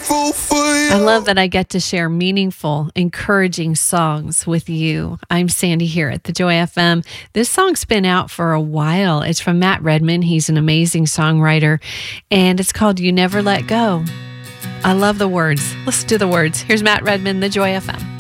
I love that I get to share meaningful, encouraging songs with you. I'm Sandy here at the Joy FM. This song's been out for a while. It's from Matt Redman. He's an amazing songwriter, and it's called You Never Let Go. I love the words. Listen to the words. Here's Matt Redman, the Joy FM.